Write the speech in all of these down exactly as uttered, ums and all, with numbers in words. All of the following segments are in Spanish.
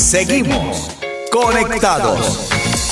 Seguimos conectados.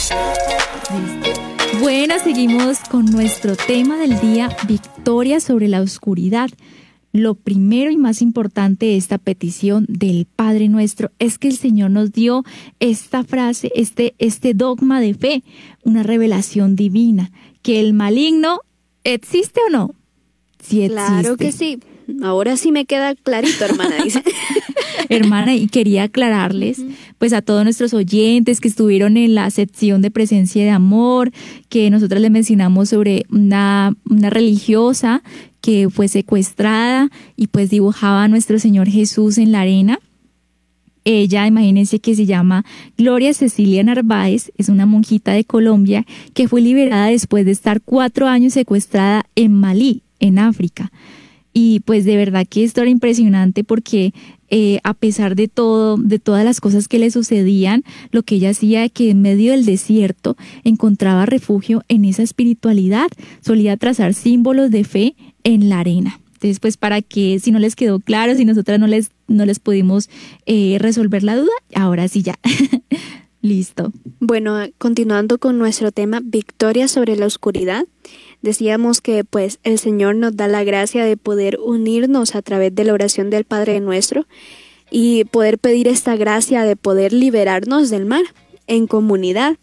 Bueno, seguimos con nuestro tema del día, victoria sobre la oscuridad. Lo primero y más importante de esta petición del Padre Nuestro es que el Señor nos dio esta frase, este, este dogma de fe, una revelación divina, que el maligno existe o no. Sí existe. Claro que sí. Ahora sí me queda clarito, hermana, dice. Hermana, y quería aclararles, uh-huh. pues a todos nuestros oyentes que estuvieron en la sección de presencia de amor, que nosotras les mencionamos sobre una, una religiosa que fue secuestrada y pues dibujaba a nuestro Señor Jesús en la arena. Ella, imagínense que se llama Gloria Cecilia Narváez, es una monjita de Colombia que fue liberada después de estar cuatro años secuestrada en Malí, en África. Y pues de verdad que esto era impresionante porque eh, a pesar de todo, de todas las cosas que le sucedían, lo que ella hacía es que en medio del desierto encontraba refugio en esa espiritualidad, solía trazar símbolos de fe en la arena. Entonces, pues para que si no les quedó claro, si nosotras no les, no les pudimos eh, resolver la duda, ahora sí ya. Listo. Bueno, continuando con nuestro tema, victoria sobre la oscuridad. Decíamos que pues el Señor nos da la gracia de poder unirnos a través de la oración del Padre Nuestro y poder pedir esta gracia de poder liberarnos del mal en comunidad.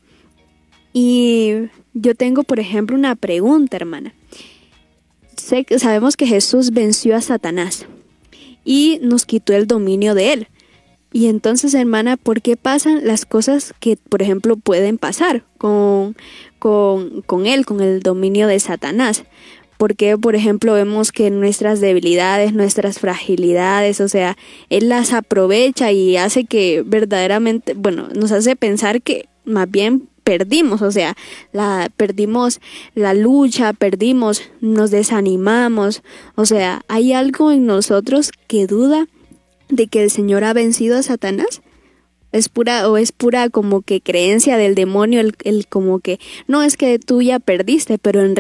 Y yo tengo, por ejemplo, una pregunta, hermana. Sé, sabemos que Jesús venció a Satanás y nos quitó el dominio de él. Y entonces, hermana, ¿por qué pasan las cosas que, por ejemplo, pueden pasar con, con, con él, con el dominio de Satanás? Porque, por ejemplo, vemos que nuestras debilidades, nuestras fragilidades, o sea, él las aprovecha y hace que verdaderamente, bueno, nos hace pensar que más bien perdimos, o sea, la, perdimos la lucha, perdimos, nos desanimamos, o sea, hay algo en nosotros que duda de que el Señor ha vencido a Satanás. Es pura o es pura como que creencia del demonio, el, el como que no es que tú ya perdiste, pero en